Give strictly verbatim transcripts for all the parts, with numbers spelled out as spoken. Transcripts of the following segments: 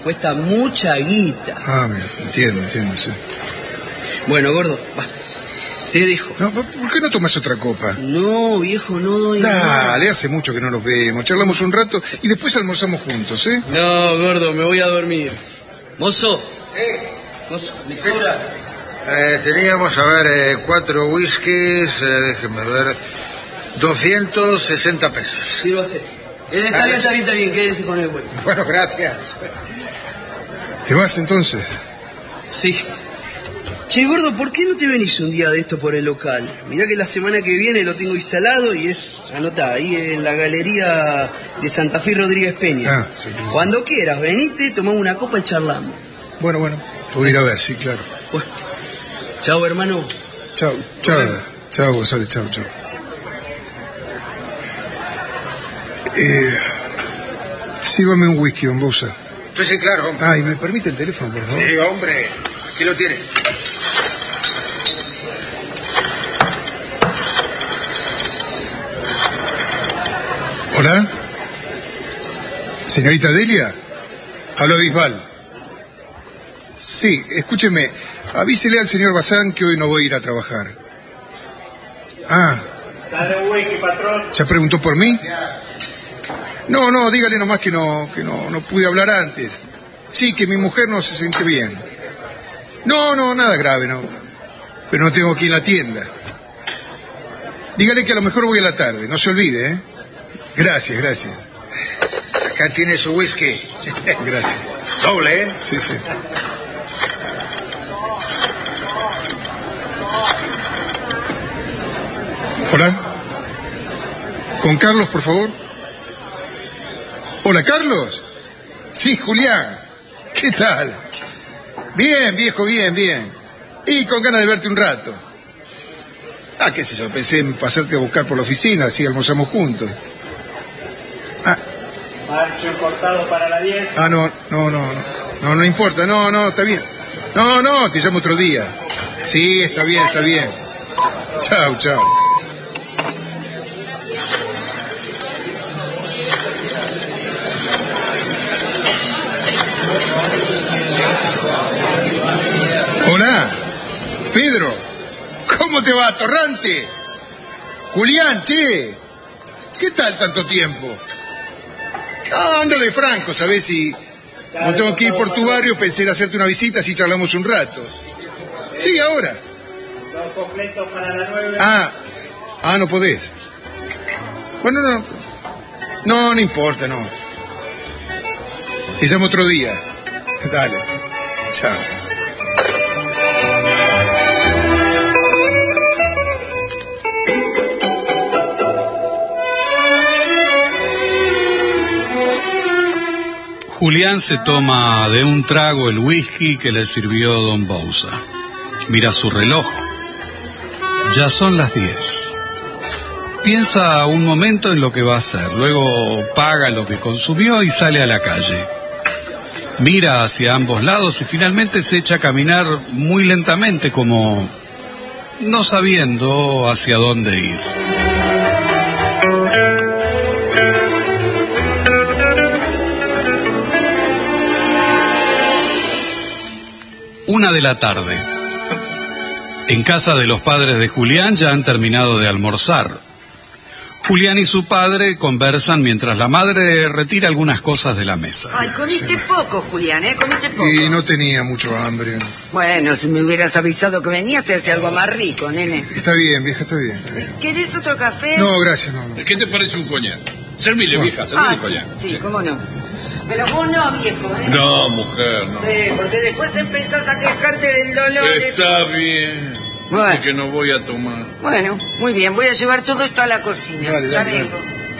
cuesta mucha guita. Ah, mira, entiendo, entiendo, sí. Bueno, gordo, va, te dejo. No, ¿por qué no tomas otra copa? No, viejo, no. Dale, no. Hace mucho que no nos vemos. Charlamos un rato y después almorzamos juntos, ¿eh? No, gordo, me voy a dormir. Mozo. Sí. Mozo, ¿me pesa? Eh, teníamos, a ver, eh, cuatro whiskies, eh, déjeme ver, doscientos sesenta pesos. Sí, lo hace. Eh, está bien, está bien, está bien, quédese con el vuelto. Bueno, gracias. ¿Te vas entonces? Sí. Che, gordo, ¿por qué no te venís un día de esto por el local? Mirá que la semana que viene lo tengo instalado y es, anotá, ahí en la galería de Santa Fe Rodríguez Peña. Ah, sí. Cuando quieras, venite, tomamos una copa y charlamos. Bueno, bueno, voy a ir a ver, sí, claro. Bueno, chao, hermano. Chao, chao, chao, González, chao, chao. Eh, sígame un whisky, don Bouza. Sí, sí, claro. Ah, ¿y me permite el teléfono, por favor? Sí, hombre, aquí lo tiene. ¿Hola? ¿Señorita Delia? Hablo Bisbal. Sí, escúcheme, avísele al señor Bazán que hoy no voy a ir a trabajar. Ah. ¿Sale un whisky, patrón? ¿Ya preguntó por mí? No, no, dígale nomás que no, que no, no pude hablar antes. Sí, que mi mujer no se siente bien. No, no, nada grave, no. Pero no tengo aquí en la tienda. Dígale que a lo mejor voy a la tarde, no se olvide, ¿eh? Gracias, gracias. Acá tiene su whisky. Gracias. Doble, ¿eh? Sí, sí. Hola. ¿Con Carlos, por favor? Hola, Carlos. Sí, Julián. ¿Qué tal? Bien, viejo, bien, bien. Y con ganas de verte un rato. Ah, qué sé yo, pensé en pasarte a buscar por la oficina, así almorzamos juntos. Ah. Marcho cortado para la diez. Ah, no, no, no, no. No, no importa, no, no, está bien. No, no, te llamo otro día. Sí, está bien, está bien. Chao, chao. Hola, Pedro, ¿cómo te va, Torrante? Julián, che, ¿qué tal tanto tiempo? Ah, ando de franco, ¿sabés? Si no tengo que ir por tu barrio, pensé en hacerte una visita, así charlamos un rato. Sí, ahora. Dos completos para la nueve. Ah, ah, no podés. Bueno, no, no, no importa, no. Te llamo otro día. Dale, chao. Julián se toma de un trago el whisky que le sirvió don Bouza. Mira su reloj. Ya son las diez. Piensa un momento en lo que va a hacer, luego paga lo que consumió y sale a la calle. Mira hacia ambos lados y finalmente se echa a caminar muy lentamente, como no sabiendo hacia dónde ir. Una de la tarde. En casa de los padres de Julián ya han terminado de almorzar. Julián y su padre conversan mientras la madre retira algunas cosas de la mesa. Ay, comiste sí. poco, Julián, ¿eh? Comiste poco. Y no tenía mucho hambre. Bueno, si me hubieras avisado que venías, te hacía algo más rico, nene. Está bien, vieja, está bien. Está bien. ¿Querés otro café? No, gracias, no. no. ¿Qué te parece un coñac? Servile, bueno. vieja, servile ah, un coñac. Sí, sí, cómo no. Pero vos no, viejo, ¿eh? No, mujer, no. Sí, porque después empezás a quejarte del dolor. Está de... bien. Bueno. Así que no voy a tomar. Bueno, muy bien, voy a llevar todo esto a la cocina. Dale, ya dale, vengo.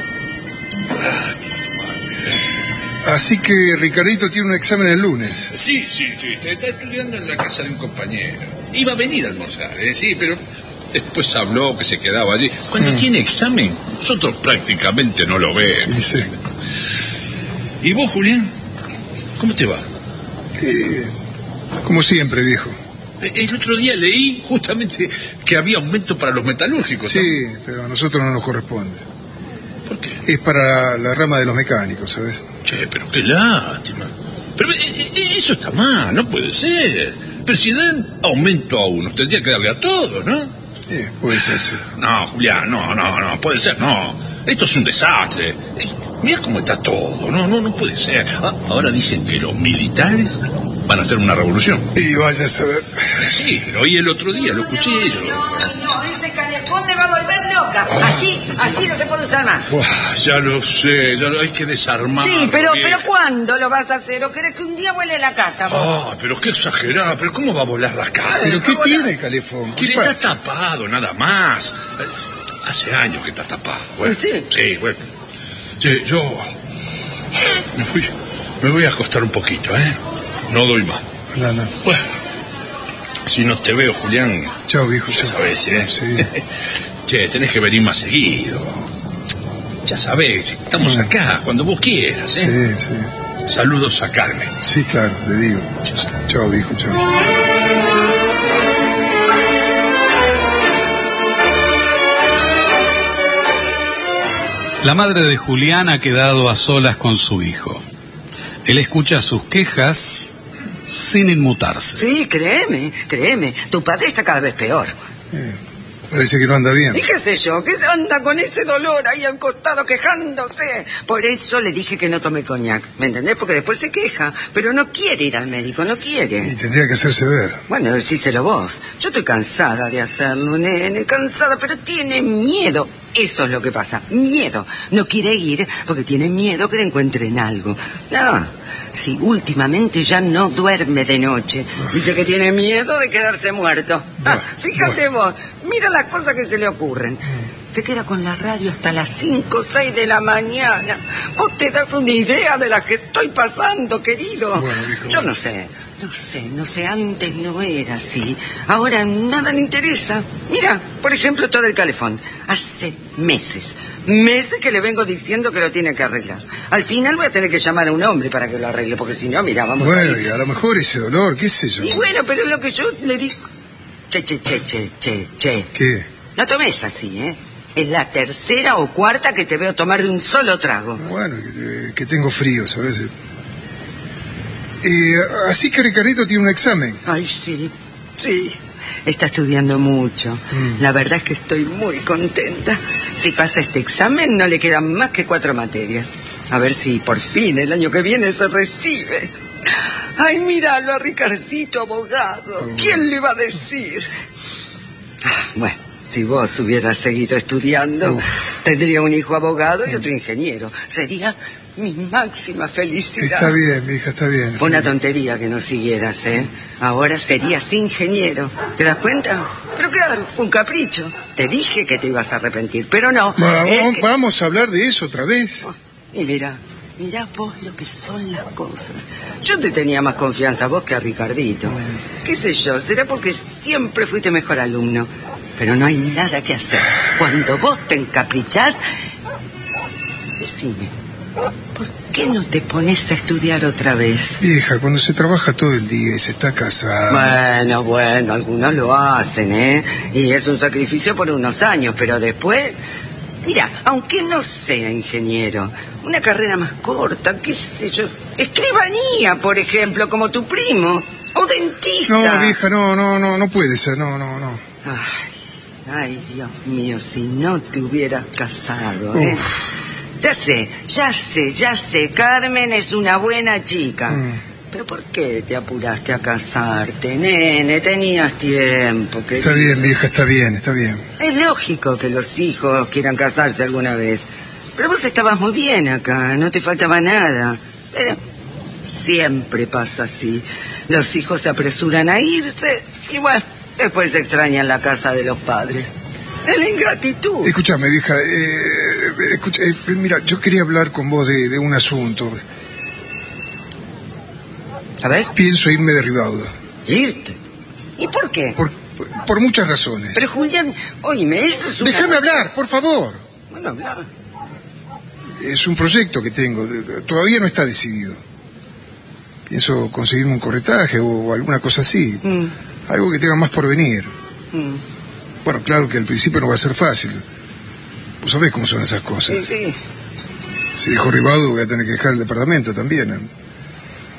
Dale. Así que Ricardito tiene un examen el lunes. Sí, sí, sí, está estudiando en la casa de un compañero. Iba a venir a almorzar, ¿eh? Sí, pero después habló que se quedaba allí. Cuando mm. tiene examen, nosotros prácticamente no lo vemos. Sí. ¿Y vos, Julián? ¿Cómo te va? Eh, como siempre, viejo. El otro día leí justamente que había aumento para los metalúrgicos. Sí, ¿no? Pero a nosotros no nos corresponde. ¿Por qué? Es para la rama de los mecánicos, ¿sabes? Che, pero qué lástima. Pero eh, eh, eso está mal, no puede ser. Pero si dan aumento a uno, tendría que darle a todos, ¿no? Sí, puede ser, sí. No, Julián, no, no, no, puede ser, no. Esto es un desastre. Mira cómo está todo, no, no, no puede ser. Ah, ahora dicen que los militares van a hacer una revolución. Y vaya a saber. Sí, lo oí el otro día, lo escuché yo. No, no, no, ese calefón me va a volver loca. Así, así no se puede usar más. Uah, ya lo sé, ya lo hay que desarmar. Sí, pero, vieja. pero ¿cuándo lo vas a hacer? ¿O querés que un día vuele la casa vos? Ah, pero qué exagerada, pero ¿cómo va a volar la casa? ¿Pero qué tiene el calefón? ¿Qué Si pasa? está tapado, nada más. Hace años que está tapado. Bueno, ¿Sí? Sí, bueno. Sí, yo me voy, me voy a acostar un poquito, ¿eh? No doy más. No, no. Bueno, si no te veo, Julián, Chao, viejo, ya chao. sabes, ¿eh? Sí. Che, tenés que venir más seguido. Ya sabés, estamos Bueno. acá, cuando vos quieras, ¿eh? Sí, sí. Saludos a Carmen. Sí, claro, le digo. Chao, viejo, chao. La madre de Julián ha quedado a solas con su hijo. Él escucha sus quejas sin inmutarse. Sí, créeme, créeme. Tu padre está cada vez peor. Eh, parece que no anda bien. ¿Y qué sé yo? ¿Qué anda con ese dolor ahí al costado quejándose? Por eso le dije que no tome coñac. ¿Me entendés? Porque después se queja. Pero no quiere ir al médico, no quiere. Y tendría que hacerse ver. Bueno, decíselo vos. Yo estoy cansada de hacerlo, nene, cansada, pero tiene miedo. Eso es lo que pasa, miedo. No quiere ir porque tiene miedo que le encuentren algo. No, si últimamente ya no duerme de noche. Dice que tiene miedo de quedarse muerto. Ah, fíjate vos, mira las cosas que se le ocurren. Se queda con la radio hasta las cinco o seis de la mañana. Vos te das una idea de la que estoy pasando, querido. Bueno, hijo, Yo bueno. no sé, no sé, no sé, antes no era así. Ahora nada le interesa. Mira, por ejemplo, todo el calefón. Hace meses, meses que le vengo diciendo que lo tiene que arreglar. Al final voy a tener que llamar a un hombre para que lo arregle, porque si no, mira, vamos a Bueno, ir. y a lo mejor ese dolor, qué sé yo. Y bueno, pero es lo que yo le digo. Che, che, che, che, che, che. ¿Qué? No tomes así, ¿eh? Es la tercera o cuarta que te veo tomar de un solo trago. Bueno, que, que tengo frío, ¿sabes? Eh, así que Ricardito tiene un examen. Ay, sí, sí. Está estudiando mucho. Mm. La verdad es que estoy muy contenta. Si pasa este examen, no le quedan más que cuatro materias. A ver si por fin el año que viene se recibe. Ay, míralo a Ricardito, abogado. ¿Quién le va a decir? Ah, bueno, si vos hubieras seguido estudiando, Uf. tendría un hijo abogado y otro ingeniero. Sería mi máxima felicidad. Está bien, mi hija, está bien. Fue una tontería que no siguieras, ¿eh? Ahora serías ingeniero. ¿Te das cuenta? Pero claro, fue un capricho. Te dije que te ibas a arrepentir, pero no. Va- Es va- que- Vamos a hablar de eso otra vez. Y mira, mira vos lo que son las cosas. Yo te tenía más confianza a vos que a Ricardito. ¿Qué sé yo? Será porque siempre fuiste mejor alumno. Pero no hay nada que hacer. Cuando vos te encaprichás, decime, ¿por qué no te pones a estudiar otra vez? Vieja, cuando se trabaja todo el día y se está casada. Bueno, bueno, algunos lo hacen, ¿eh? Y es un sacrificio por unos años, pero después... Mira, aunque no sea ingeniero, una carrera más corta, qué sé yo, escribanía, por ejemplo, como tu primo, o dentista. No, vieja, no, no, no, no puede ser, no, no, no. Ay, ay, Dios mío, si no te hubieras casado, ¿eh? Uf. Ya sé, ya sé, ya sé, Carmen es una buena chica. Mm. Pero ¿por qué te apuraste a casarte, nene? Tenías tiempo. Que... Está bien, vieja, está bien, está bien. Es lógico que los hijos quieran casarse alguna vez. Pero vos estabas muy bien acá, no te faltaba nada. Pero siempre pasa así. Los hijos se apresuran a irse y bueno, después se extrañan la casa de los padres. Es la ingratitud. Escúchame, vieja, eh, escucha, eh, mira, yo quería hablar con vos de, de un asunto. A ver, Pienso irme de Ribaudo. irte. ¿Y por qué? Por, por, por muchas razones. Pero Julián, oíme, eso es una... Déjame hablar, por favor. Bueno, habla. Es un proyecto que tengo, de- de- todavía no está decidido. Pienso conseguirme un corretaje o, o alguna cosa así. Mm, Algo que tenga más por venir. mm. Bueno, claro que al principio no va a ser fácil. Vos sabés cómo son esas cosas. Sí, sí. Si dejo Ribaudo voy a tener que dejar el departamento también. ¿eh?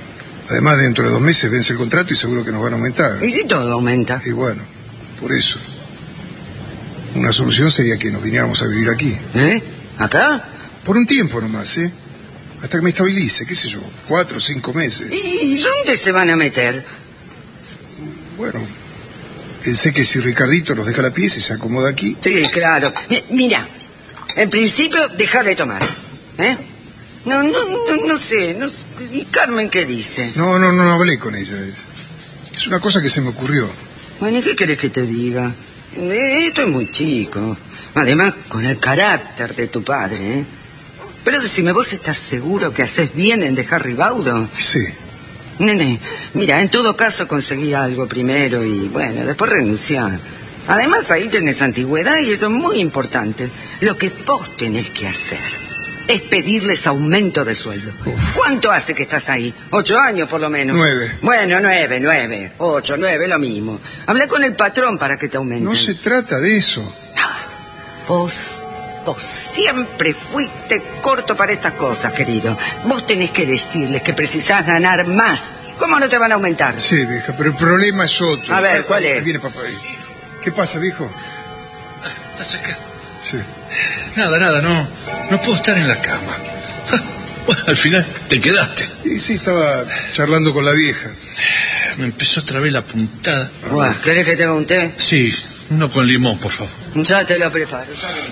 Además, dentro de dos meses vence el contrato y seguro que nos van a aumentar. ¿Y si todo aumenta? Y bueno, por eso. Una solución sería que nos viniéramos a vivir aquí. ¿Eh? ¿Acá? Por un tiempo nomás, ¿eh? Hasta que me estabilice, qué sé yo, cuatro o cinco meses. ¿Y dónde se van a meter? Bueno, pensé que si Ricardito nos deja la pieza y se acomoda aquí... Sí, claro. Mi- Mira, en principio, deja de tomar. ¿Eh? No, no, no, no sé. No, sé. ¿Y Carmen qué dice? No, no, no hablé con ella. Es, es una cosa que se me ocurrió. Bueno, ¿y qué querés que te diga? Eh, Esto es muy chico. Además, con el carácter de tu padre, ¿eh? Pero decime, ¿vos estás seguro que haces bien en dejar Ribaudo? Sí. Nene, mira, en todo caso conseguí algo primero y, bueno, después renunciar. Además, ahí tenés antigüedad y eso es muy importante. Lo que vos tenés que hacer es pedirles aumento de sueldo. ¿Cuánto hace que estás ahí? Ocho años, por lo menos. Nueve. Bueno, nueve, nueve. Ocho, nueve, lo mismo. Hablé con el patrón para que te aumenten. No se trata de eso. Vos, vos siempre fuiste corto para estas cosas, querido. Vos tenés que decirles que precisás ganar más. ¿Cómo no te van a aumentar? Sí, vieja, pero el problema es otro. A ver, ¿cuál Ahí es? Viene papá ahí. ¿Qué pasa, viejo? ¿Estás acá? Sí. Nada, nada, no, no puedo estar en la cama. Bueno, al final te quedaste. Y sí, estaba charlando con la vieja. Me empezó otra vez la puntada. Buah, ¿querés que te haga un té? Sí, uno con limón, por favor. Ya te lo preparo. ya ven.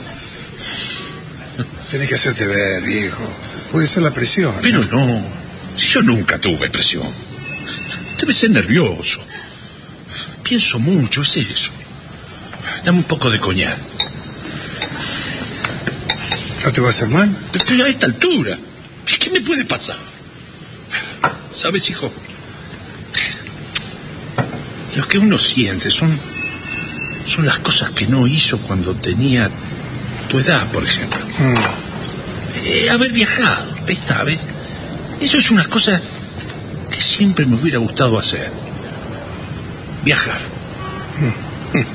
Tenés que hacerte ver, viejo. Puede ser la presión. Pero no, si yo nunca tuve presión. Debe ser nervioso. Pienso mucho, es eso. Dame un poco de coñac. ¿No te va a hacer mal? Pero a esta altura, ¿qué me puede pasar? ¿Sabes, hijo? Lo que uno siente son, son las cosas que no hizo cuando tenía tu edad, por ejemplo. Mm. Eh, haber viajado, esta vez. Eso es una cosa que siempre me hubiera gustado hacer. Viajar. Mm. Mm.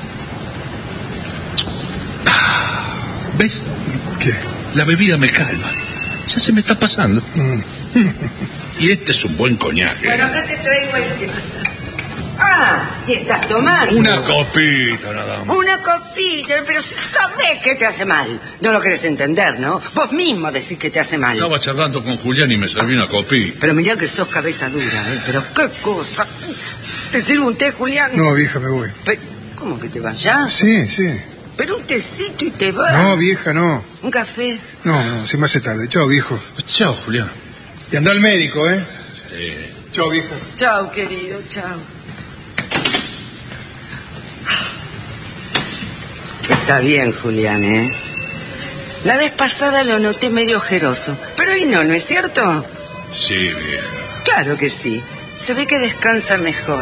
Ah, ¿ves? ¿Qué? La bebida me calma. Ya se me está pasando. Mm. Y este es un buen coñac. ¿eh? Bueno, acá te traigo el... Ah, ¿y estás tomando? Una copita, nada más. Una copita, pero sabés que te hace mal. No lo querés entender, ¿no? Vos mismo decís que te hace mal. Estaba charlando con Julián y me serví una copita. Pero mirá que sos cabeza dura, ¿eh? Pero qué cosa. ¿Te sirvo un té, Julián? No, vieja, me voy. Pero, ¿cómo que te vas ya? Sí, sí. Pero un tecito y te vas. No, vieja, no. ¿Un café? No, no, se me hace tarde. Chao, viejo. Chao, Julián. Y anda al médico, ¿eh? Sí. Chao, vieja. Chao, querido, chao. Está bien, Julián, ¿eh? La vez pasada lo noté medio ojeroso, pero hoy no, ¿no es cierto? Sí, vieja. Claro que sí. Se ve que descansa mejor.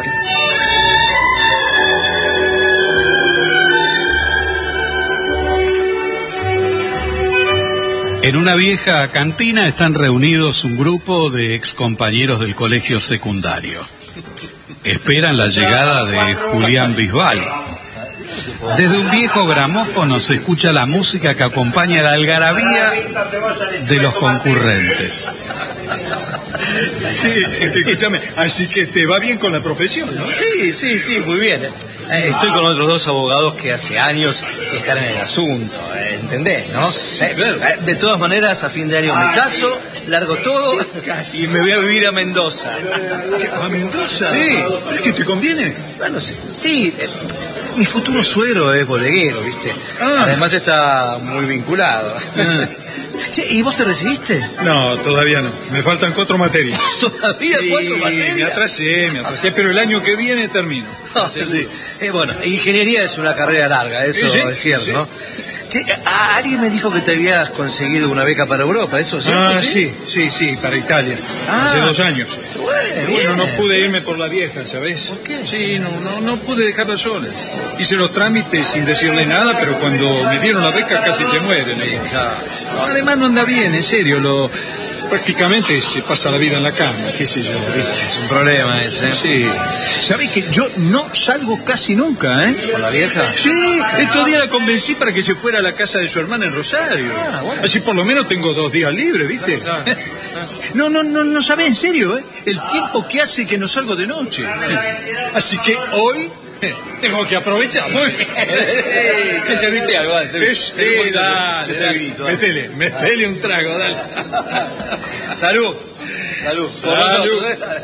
En una vieja cantina están reunidos un grupo de excompañeros del colegio secundario. Esperan la llegada de Julián Bisbal. Desde un viejo gramófono se escucha la música que acompaña la algarabía de los concurrentes. Sí, escúchame, así que te va bien con la profesión, ¿no? Sí, sí, sí, muy bien. Eh, Estoy con otros dos abogados que hace años que están en el asunto, eh, ¿entendés, no? Eh, eh, de todas maneras, a fin de año me caso, largo todo y me voy a vivir a Mendoza. ¿A Mendoza? Sí. ¿Qué te conviene? Bueno, sí, sí, eh, mi futuro suegro es bodeguero, ¿viste? Ah. Además está muy vinculado. Ah. Che, ¿y vos te recibiste? No, todavía no. Me faltan cuatro materias. ¿Todavía Sí, cuatro materias? me atrasé, me atrasé, pero el año que viene termino. Ah, sí. Eh, bueno, ingeniería es una carrera larga, eso Sí, sí, es cierto, sí. ¿no? Che, a- alguien me dijo que te habías conseguido una beca para Europa, ¿eso es cierto? Ah, sí, sí, sí, para Italia. Ah. Hace dos años. Bueno, Bueno, no bien. pude irme por la vieja, ¿sabes? ¿Por qué? Sí, no, no, no pude dejarla sola. Hice los trámites sin decirle nada, pero cuando me dieron la beca casi se mueren. Sí, ya. No, además no anda bien, en serio, lo prácticamente se pasa la vida en la cama, qué sé yo, ¿viste? Es un problema ese. Sí. ¿Sabés que yo no salgo casi nunca, eh? ¿Con la vieja? Sí, estos días la convencí para que se fuera a la casa de su hermana en Rosario. Ah, bueno. Así por lo menos tengo dos días libres, ¿viste? Claro, claro. No, no, no, no sabe en serio, ¿eh? El tiempo que hace que no salgo de noche. Así que hoy tengo que aprovechar. Muy bien. Che, serviste algo, dale. Serviste. Sí, dale, dale. Metele, metele un trago, dale. Salud. Salud. Salud.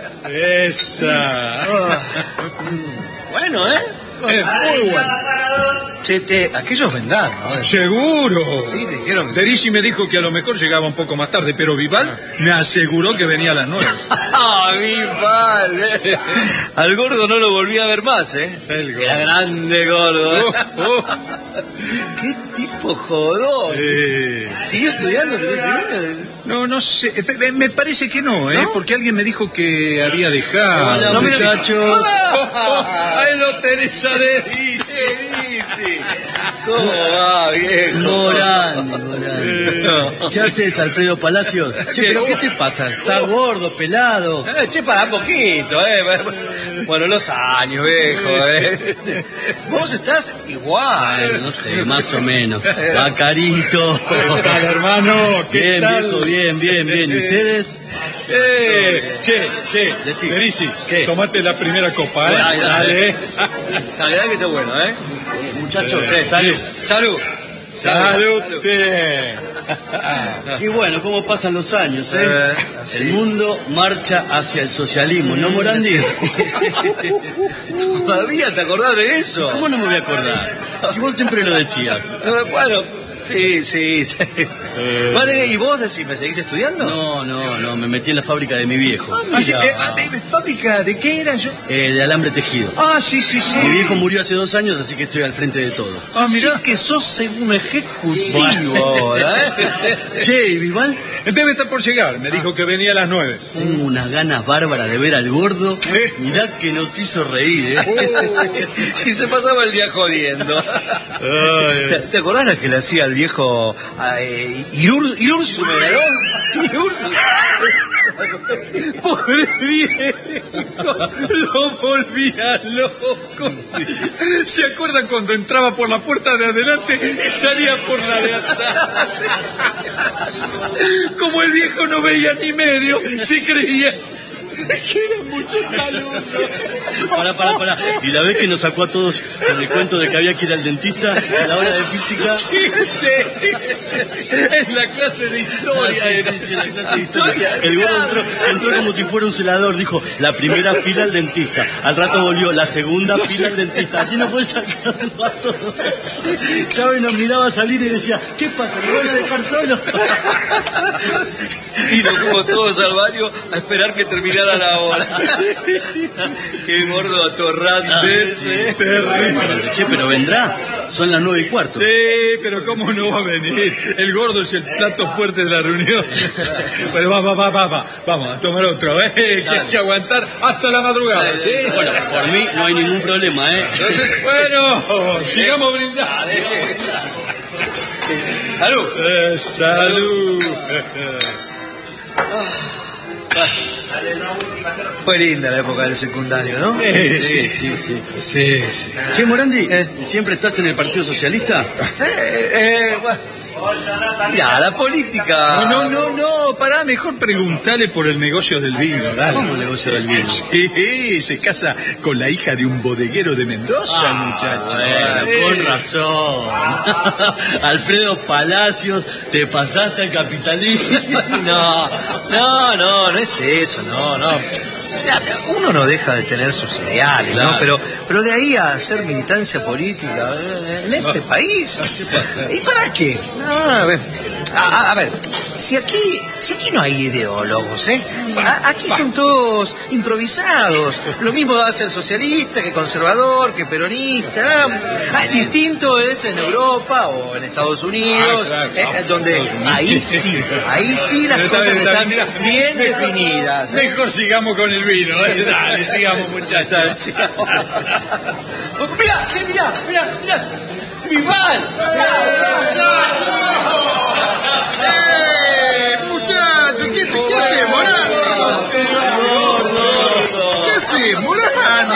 Esa. Bueno, ¿eh? Es muy bueno. Che, te, aquellos vendrán, ¿no? Seguro. Sí, te dijeron que sí. Derisi me dijo que a lo mejor llegaba un poco más tarde, pero Vival me aseguró que venía a las nueve. ¡Ah, Vival! Eh. Al gordo no lo volví a ver más, ¿eh? El gordo. Era grande gordo. ¿Eh? Oh, oh. ¡Qué tipo jodón! Eh. ¿Siguió estudiando? ¿Siguió? No, no sé. Me parece que no, ¿eh? ¿No? Porque alguien me dijo que había dejado. Hola, no, muchachos. Oh, oh, ahí lo tenés a Derisi. ¿Cómo va, viejo? Morandi, Morandi. ¿Qué haces, Alfredo Palacios? Che, pero ¿qué te pasa? ¿Estás gordo, pelado? Eh, che, para poquito, eh. Bueno, los años, viejo, eh. Vos estás igual. Bueno, no sé, más o menos. Bacarito. ¿Qué tal, hermano? ¿Qué Bien, tal? viejo, bien, bien, bien. ¿Y ustedes? Eh, che, che, Decí. Derisi, ¿Qué? tomate la primera copa, ¿eh? Dale, dale. Dale. La verdad que está bueno, ¿eh? Muchachos, Sí. salud. Salud. Salud. Qué bueno, cómo pasan los años, ¿eh? Eh, sí. El mundo marcha hacia el socialismo, ¿no, Morandi? ¿Todavía te acordás de eso? ¿Cómo no me voy a acordar? Si vos siempre lo decías. Eh, Bueno, sí, sí, sí. Vale, ¿y vos decime, seguís estudiando? No, no, no, me metí en la fábrica de mi viejo. Ah, sí, eh, ah, eh, ¿Fábrica de qué era yo? Eh, de alambre tejido. Ah, sí, sí, sí. Mi viejo murió hace dos años, así que estoy al frente de todo. Ah, mirá. Sí que sos un ejecutivo ahora, ¿eh? Che, ¿y Vival? Él debe estar por llegar. Me dijo que venía a las nueve. Tengo unas ganas bárbaras de ver al gordo. ¿Eh? Mirá que nos hizo reír, ¿eh? Si se pasaba el día jodiendo. ¿Te, ¿Te acordás la que le hacía al viejo eh, Irur, Irursu Medallón? Sí, Irursu. Pobre viejo, lo volvía loco. ¿Se acuerdan cuando entraba por la puerta de adelante y salía por la de atrás? Como el viejo no veía ni medio, se creía que era mucho salud. Pará, pará, pará. Y la vez que nos sacó a todos con el cuento de que había que ir al dentista a la hora de física. Sí, sí, sí. En la clase de historia. Ah, sí, era. sí, sí, la clase de historia. El gordo entró, entró como si fuera un celador. Dijo, la primera fila al dentista. Al rato volvió, la segunda fila al dentista. Así nos fue sacando a todos. Chávez nos miraba salir y decía, ¿qué pasa? ¿Me van a dejar solo? Y nos fuimos todos al baño a esperar que terminara la hora. Qué gordo atorrante ese. Terrible. Che, pero vendrá. Son las nueve y cuarto. Sí, pero ¿cómo no va a venir? El gordo es el plato fuerte de la reunión. Pero va, va, va, va, va. Vamos a tomar otro, ¿eh? Que hay que aguantar hasta la madrugada, ¿sí? Bueno, por mí no hay ningún problema, ¿eh? Entonces, bueno, sigamos brindando. Salud. Eh, salud. Fue linda la época del secundario, ¿no? Sí, Sí, sí, sí, sí. sí, sí. Che, Morandi, ¿siempre estás en el Partido Socialista? Eh, eh, bueno. Ya, la política. No, no, no, no, pará, mejor preguntarle por el negocio del vino, dale. ¿Cómo el negocio del vino? Sí, se casa con la hija de un bodeguero de Mendoza, el muchacho. Bueno, Eh. con razón. Alfredo Palacios, te pasaste al capitalismo. No, no, no, no es eso, no, no. Mira, uno no deja de tener sus ideales, Claro. ¿no? Pero, pero de ahí a hacer militancia política eh, en este país. ¿Y para qué? No, a ver, a, a ver, si aquí, si aquí no hay ideólogos, ¿eh? A- aquí son todos improvisados. Lo mismo hace el socialista que conservador, que peronista. ¿no? Ah, distinto es en Europa o en Estados Unidos, Ah, claro, eh, donde ahí sí, ahí sí las Está cosas bien, está están bien, mirá, bien mejor- definidas. ¿eh? Mejor sigamos con el vino, ¿eh? Dale, sigamos, muchachos. Sigamos. Mirá, sí, mirá, mirá, mirá. ¡Vival! ¡Eh, muchacho! ¿Qué, qué haces, Morán? ¿Qué haces, Morán? Y tanto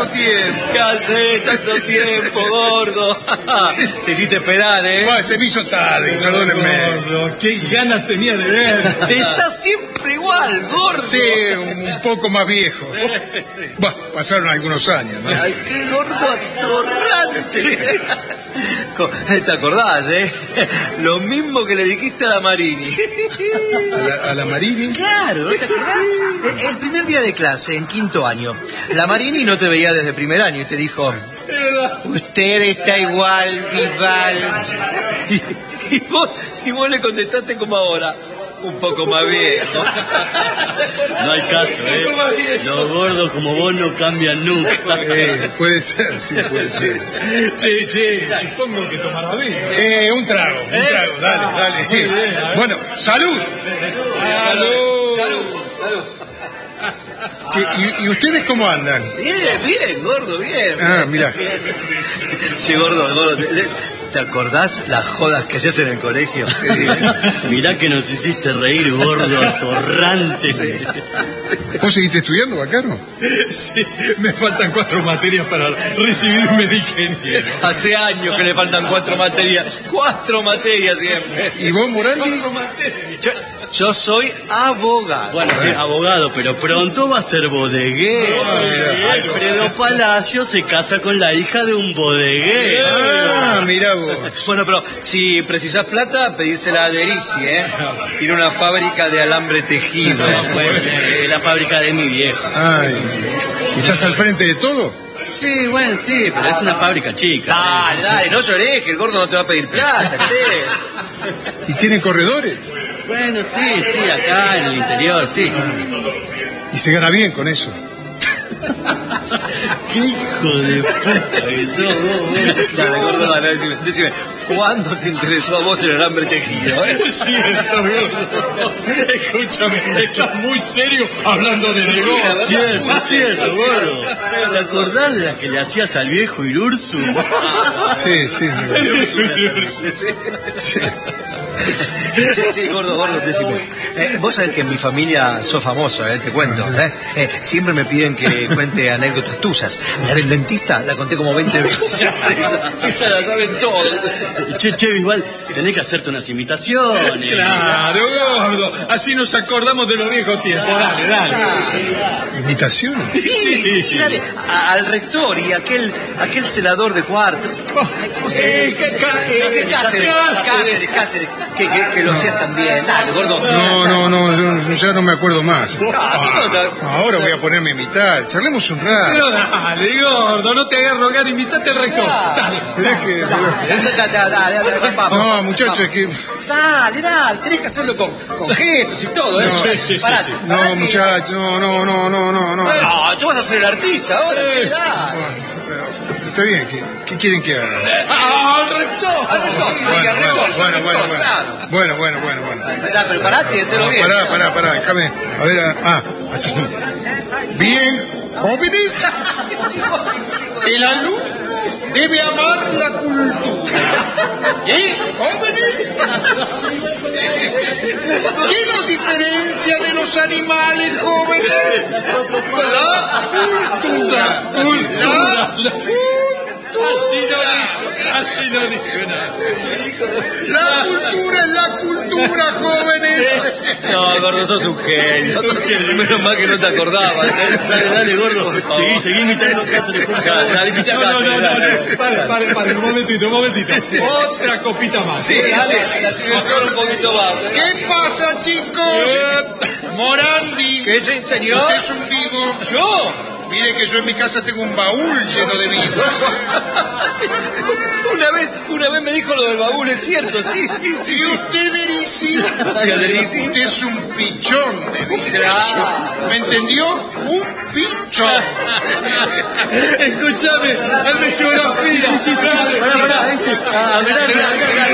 tanto tiempo. ¿Qué hace tanto tiempo, gordo? Te hiciste esperar, ¿eh? Bueno, se me hizo tarde, perdónenme. Gordo, qué ganas tenía de ver. Estás siempre igual, gordo. Sí, un poco más viejo. Bueno, pasaron algunos años, ¿no? Ay, qué gordo atorrante. ¿Te acordás, eh? Lo mismo que le dijiste a la Marini. ¿A la, a la Marini? Claro, ¿no te acordás? El primer día de clase, en quinto año, la Marini no te veía desde primer año y te dijo: usted está igual, Vival. Y, y, vos, y vos le contestaste como ahora: un poco más viejo. No hay caso, ¿eh? Los gordos como vos no cambian nunca. Eh, puede ser, sí, puede ser. Che, che, supongo que tomará vino. Eh, un trago, un trago, dale, dale. Muy bien, a ver. Bueno, salud. Salud. Salud, salud. Che, ¿y, ¿y ustedes cómo andan? Bien, bien, gordo, bien. Ah, mirá. Che, gordo, gordo, ¿te, te acordás las jodas que hacías en el colegio? Mirá que nos hiciste reír, gordo atorrante. ¿Vos seguiste estudiando, Bacano? Sí, me faltan cuatro materias para recibirme de ingeniero. Hace años que le faltan cuatro materias. Cuatro materias siempre. ¿Y vos, Morandi? Yo, yo soy abogado. Bueno, sí, abogado, pero pronto va a ser bodeguero. Ah, Alfredo Palacio se casa con la hija de un bodeguero. Ah, mirá vos. Bueno, pero si precisás plata, pedísela a Derisi, ¿eh? Tiene una fábrica de alambre tejido. Bueno, eh, la fábrica de mi vieja. Ay, ¿estás al frente de todo? Sí, bueno, sí, pero es una fábrica chica. Dale, dale, no llores, que el gordo no te va a pedir plata, che. ¿Y tienen corredores? Bueno, sí, sí, acá en el interior, sí. ¿Y se gana bien con eso? ¡Qué hijo de puta que sos vos, vos! Dale, gordo, dale, decime, decime, ¿cuándo te interesó a vos el alambre tejido? ¿Eh? Es cierto, gordo. Escúchame, estás muy serio hablando de negocio. Cierto, cierto, gordo. ¿Te acordás de la que le hacías al viejo Irursu? Sí, sí. Sí. Sí, sí, gordo, gordo, decime. Eh, vos sabés que en mi familia sos famoso, eh, te cuento. Eh. Eh, siempre me piden que cuente anécdotas tuyas. La del dentista la conté como veinte veces. esa, esa la saben todos. Che, che, igual, tenés que hacerte unas imitaciones. Claro, gordo. Así nos acordamos de los viejos tiempos. Dale, dale. ¿Imitaciones? Sí, sí, sí, dale. A- al rector y aquel aquel celador de cuarto. Ay, ¿cómo se llama? Eh, ca- ca- Eh, eh, Cáceres, Cáceres. Cáceres, Cáceres, que, que, que lo hacías también. Dale, gordo. No, no, no, yo ya no me acuerdo más. Ah, ¿cómo te- Ahora voy a ponerme a imitar. Charlemos un rato. Pero dale, gordo, no te hagas rogar, invitate al rector. Dale. Mirá que- Dale, dale, dale, dale, dale, vamos. No, muchachos, es que... Dale, dale, tenés que hacerlo con, con gestos y todo, ¿eh? No, sí, sí, Parate, sí, sí. No, parate. muchachos, no, no, no, no, no, no. No, tú vas a ser el artista ahora, che, dale. Está bien, ¿qué, qué quieren que haga? ¡Ah, al rector! Al rector, Bueno, al rector, bueno, bueno, al bueno, rector, bueno. claro. Bueno, bueno, bueno, bueno. Dale, preparate y hacelo bien. Pará, pará, pará, déjame. A ver, ah, ah, así. Bien, jóvenes, el alumno debe amar la cultura. ¿Eh, jóvenes? ¿Qué nos diferencia de los animales, jóvenes? La cultura. Cultura. La Así no dije, así no dije nada. La cultura es la cultura, jóvenes. No, gordo, sos un genio. Menos mal que no te acordabas, ¿eh? Dale, dale, gordo. Seguí, seguí imitando Cáceres, por favor. Dale, dale, imita a No, no, no, Cáceres, no, dale. no. Pare, pare, pare, un momentito, un momentito. Otra copita más. Sí, sí, sí, así me corro un poquito más. ¿eh? ¿Qué pasa, chicos? Morandi. ¿Qué es, señor? Usted es un vivo. ¿Yo? Mire que yo en mi casa tengo un baúl lleno de vivos. Una vez, una vez me dijo lo del baúl, es cierto, sí, sí, sí. Y usted, Derisi, Derisi. usted es un pichón de vivos. Claro. ¿Me entendió? Un pichón. Escúchame, el de geografía. Sí, sí, sí. Pará, pará, ese. Ah, mirá, mirá,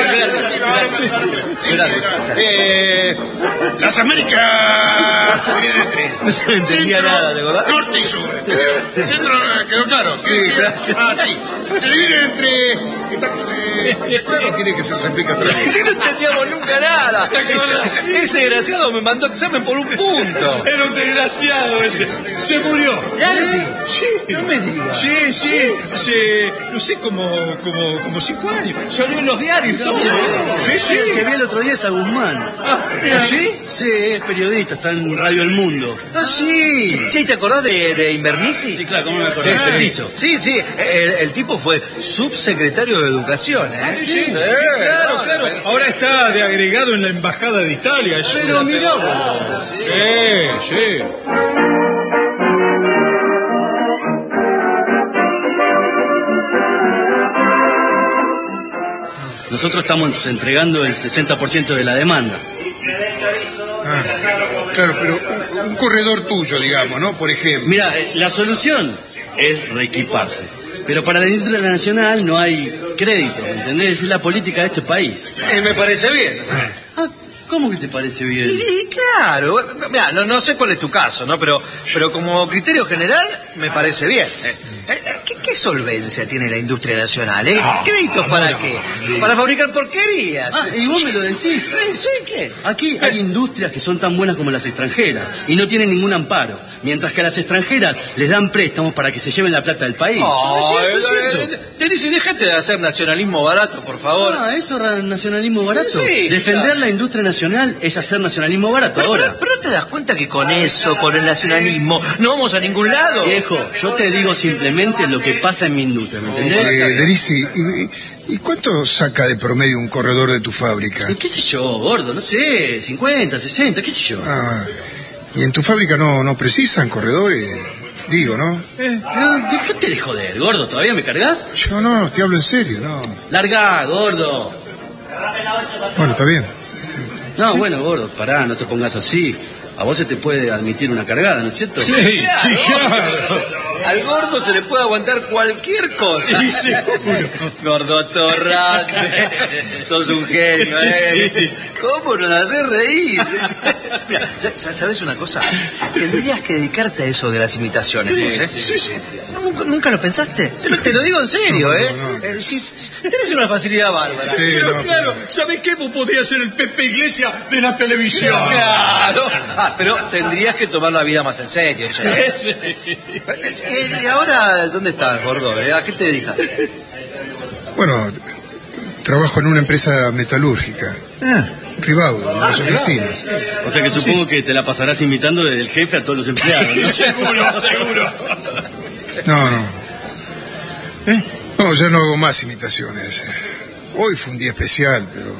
Sí, sí, eh, las Américas se dividen en tres. No se entendía Centro, nada, ¿de verdad? Norte y sur. Centro, ¿quedó claro? Sí, claro. Ah, sí. Se dividen entre... esta- ¿Cuándo quiere que se los explique otra vez? Que no entendíamos nunca nada. Ese desgraciado me mandó examen por un punto. Era un desgraciado ese. Se murió. Sí. No me digas. Sí, sí. Se, no sé, como, como, como cinco años. Salió en los diarios y todo. Sí, sí. El que vi el otro día es a Guzmán. Ah, ¿sí? Sí, es periodista, está en Radio El Mundo. Ah, sí. Che, ¿te acordás de, de Invernici? Sí, claro, ¿cómo me acordás? Ese Sí. hizo. Sí, sí. El, el tipo fue subsecretario de Educación, ¿eh? Sí, sí, claro, claro. Ahora está de agregado en la Embajada de Italia. Es Pero una mirá terror. vos. Sí, sí. Nosotros estamos entregando el sesenta por ciento de la demanda. Ah, claro, pero un, un corredor tuyo, digamos, ¿no? Por ejemplo. Mira, eh, la solución es reequiparse. Pero para la industria nacional no hay crédito, ¿entendés? Es la política de este país. Eh, me parece bien. Ah, ¿cómo que te parece bien? Y, y claro, mira, no, no sé cuál es tu caso, ¿no? Pero, pero como criterio general me parece bien. Eh, eh, ¿qué, ¿Qué solvencia tiene la industria nacional? ¿Eh? ¿Créditos para qué? Para fabricar porquerías. Ah, y vos me lo decís. Sí, sí, ¿qué? Aquí hay industrias que son tan buenas como las extranjeras y no tienen ningún amparo, mientras que a las extranjeras les dan préstamos para que se lleven la plata del país. Oh, ¿Es cierto, es eh, cierto? eh, Denise, déjate de hacer nacionalismo barato, por favor. Ah, ¿eso es nacionalismo barato? Sí, Defender ya. la industria nacional es hacer nacionalismo barato Pero, ahora. pero, pero ¿no te das cuenta que con eso, con el nacionalismo, no vamos a ningún lado? Viejo, yo te digo simplemente lo que pasa en mi industria, ¿me entendés? Eh, Derisi, ¿y, y cuánto saca de promedio un corredor de tu fábrica? ¿Qué sé yo, gordo? No sé, cincuenta, sesenta, qué sé yo. Ah, ¿y en tu fábrica no, no precisan corredores? Digo, ¿no? Eh, pero déjate de joder, gordo, ¿todavía me cargas? Yo no, te hablo en serio, no. Larga, gordo. Bueno, está bien. No, bueno, gordo, pará, no te pongas así. A vos se te puede admitir una cargada, ¿no es cierto? Sí, sí, claro. Al gordo se le puede aguantar cualquier cosa. Sí, seguro. Gordo torrante. Sos un genio, ¿eh? Sí. ¿Cómo nos haces reír? Mira, ¿sabes una cosa? Tendrías que dedicarte a eso de las imitaciones, Sí, vos, ¿eh? sí, sí. ¿Nunca, nunca lo pensaste? Te lo, te lo digo en serio, No, ¿eh? no, no. Eh, si- si- tenés una facilidad bárbara. Sí, Pero no, claro, ¿sabés qué? Vos podrías ser el Pepe Iglesias de la televisión. Claro. Ah, pero tendrías que tomar la vida más en serio, che. Eh, ¿Y ahora dónde estás, gordo? eh? ¿A qué te dedicas? Bueno, trabajo en una empresa metalúrgica. Privado, en las oficinas. O sea que supongo que te la pasarás imitando desde el jefe a todos los empleados, ¿no? Seguro, seguro. No, no. No, ya no hago más imitaciones. Hoy fue un día especial, pero...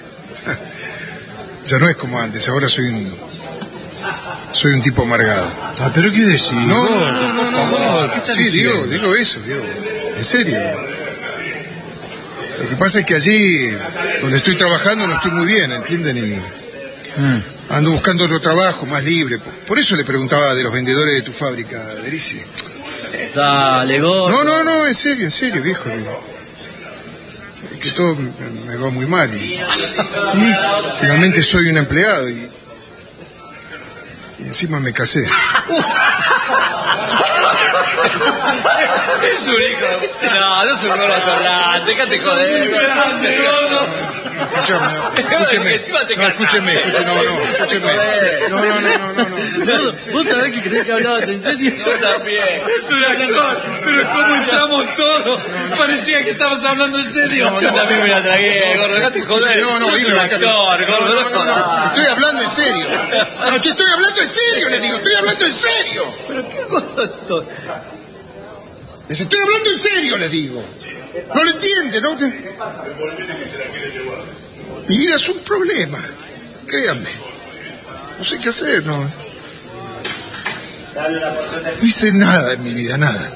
Ya no es como antes, ahora soy un... Soy un tipo amargado. Ah, pero ¿qué decís? No, gordo, no, no, por no, favor, no. ¿qué estás Sí, diciendo? digo, digo eso, digo. En serio. Lo que pasa es que allí, donde estoy trabajando, no estoy muy bien, ¿entienden? Y ando buscando otro trabajo más libre. Por- Por eso le preguntaba de los vendedores de tu fábrica, Derisi. Dale, gordo. No, no, no, en serio, en serio, viejo. Es que todo me, me va muy mal y, y finalmente soy un empleado y, y encima me casé. Es un hijo de... No, no es un gordo torrante, déjate joder. Grande, gordo. Escúchame, escúcheme, Encima te no, casaste. escúcheme, escúcheme, no, no, escúcheme. No, no, no, no, no, no. Gordo, ¿vos sabés que creés que hablabas en serio? Yo también. Es un actor, pero ¿cómo entramos todos? Parecía que estabas hablando en serio. Yo también me la tragué, gordo, déjate joder. No, no, Sos dime, un Bacaro. actor, gordo, no No, no, no, jodas. estoy hablando en serio. No, che, estoy hablando en serio, les digo, estoy hablando en serio. Pero qué gordo. Les estoy hablando en serio, les digo. No lo entienden, ¿no? Mi vida es un problema, créanme. No sé qué hacer, no. No hice nada en mi vida, nada.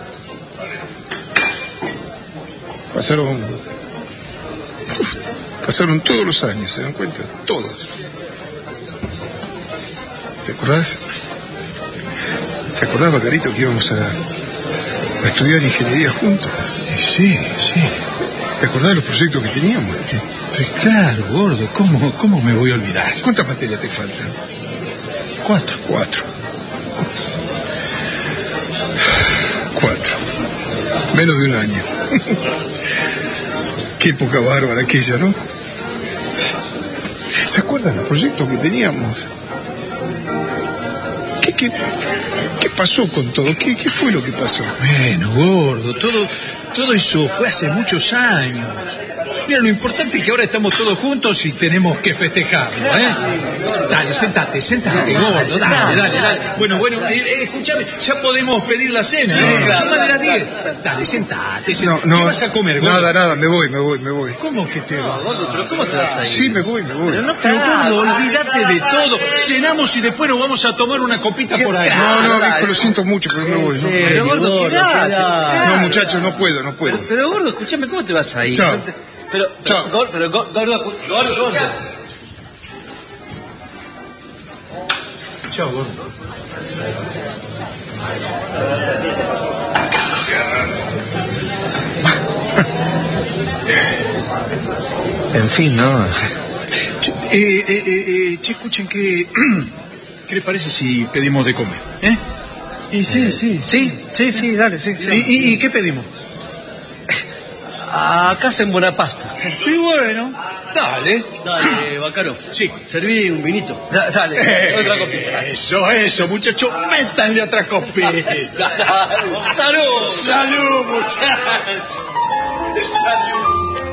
Pasaron... Uf, pasaron todos los años, ¿se dan cuenta? Todos. ¿Te acordás? ¿Te acordás, Bacarito, que íbamos a, a estudiar ingeniería juntos? Sí, sí. ¿Te acordás de los proyectos que teníamos? Pero claro, gordo, ¿cómo, cómo me voy a olvidar? ¿Cuántas materias te faltan? Cuatro. Cuatro. Cuatro. Menos de un año. Qué época bárbara aquella, ¿no? ¿Se acuerdan los proyectos que teníamos? ¿Qué, qué, qué pasó con todo? ¿Qué, qué fue lo que pasó? Bueno, gordo, todo, todo eso fue hace muchos años. Mira, lo importante es que ahora estamos todos juntos y tenemos que festejarlo, ¿eh? Dale, sentate, sentate, gordo, dale, dale, dale. Bueno, bueno, eh, eh, escúchame, ya podemos pedir la cena, ¿eh? no, Son más de las diez. Dale, sentate, sentate. No, no, ¿Qué vas a comer, gordo? Nada, nada, me voy, me voy, me voy. ¿Cómo que te vas? Gordo, pero ¿cómo te vas a ir? Sí, me voy, me voy. Pero, no, pero gordo, olvídate de todo. Cenamos y después nos vamos a tomar una copita por ahí. No, no, viejo, lo siento mucho, pero me voy. ¿no? Pero gordo, quedate. No, muchachos, no puedo, no puedo. Pero, pero gordo, escúchame, ¿cómo te vas a ir? Chao. Pero, pero, Chao. gordo, pero, gordo, gordo, gordo, gordo. Chao, gordo. En fin, ¿no? Che, eh, eh, eh, eh, che, escuchen que... ¿Qué les parece si pedimos de comer? ¿Eh? Y sí, sí. Sí, sí, sí, dale, sí. sí. ¿Y, y, y qué pedimos? Acá en buena pasta. Y bueno, dale. Dale, Bacaro. Sí. Serví un vinito. Da- dale, otra copita. Eso, eso, muchachos, métanle otra copita. ¡Salud! Salud, muchachos. Salud.